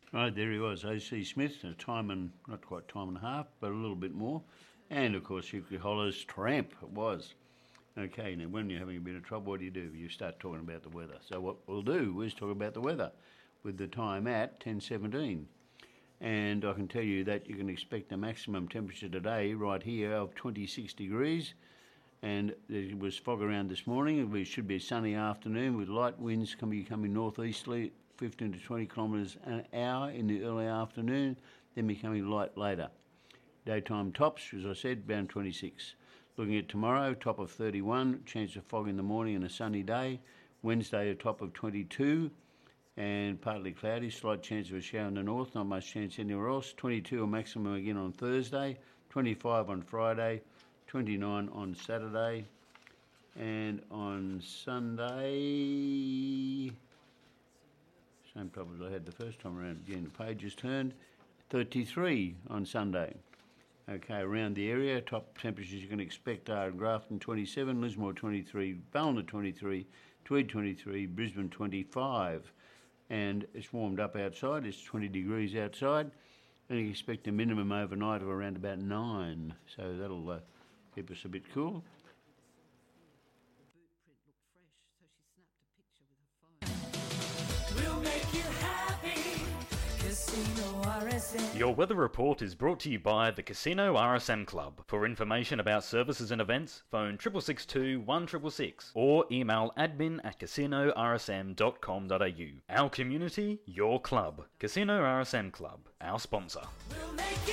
Right, there he was, AC Smith, a time and, not quite time and a half, but a little bit more. And, of course, Hughley Hollows Tramp, it was. Okay, now when you're having a bit of trouble, what do? You start talking about the weather. So what we'll do is talk about the weather with the time at 10:17. And I can tell you that you can expect a maximum temperature today right here of 26 degrees. And there was fog around this morning. It should be a sunny afternoon with light winds coming northeasterly, 15 to 20 kilometres an hour in the early afternoon, then becoming light later. Daytime tops, as I said, around 26. Looking at tomorrow, top of 31, chance of fog in the morning and a sunny day. Wednesday, a top of 22 and partly cloudy, slight chance of a shower in the north, not much chance anywhere else. 22 a maximum again on Thursday, 25 on Friday, 29 on Saturday, and on Sunday, same problems I had the first time around again, the page has turned, 33 on Sunday. Okay, around the area, top temperatures you can expect are Grafton 27, Lismore 23, Ballina 23, Tweed 23, Brisbane 25. And it's warmed up outside, it's 20 degrees outside, and you expect a minimum overnight of around about 9. So that'll keep us a bit cool. Boot print looked fresh, so she snapped a picture with her phone. We'll make you happy. Casino RSM. Your weather report is brought to you by the Casino RSM Club. For information about services and events, phone 6662 1666 or email admin@casinorsm.com.au. Our community, your club. Casino RSM Club, our sponsor. We'll make you